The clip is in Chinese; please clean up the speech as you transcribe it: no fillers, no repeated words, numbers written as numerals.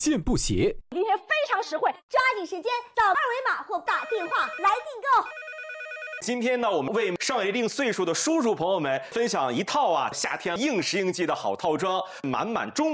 健步鞋。 今天非常实惠，抓紧时间扫二维码或打电话来订购。 今天呢，我们为上一定岁数的叔叔朋友们分享一套夏天应时应季的好套装，满满中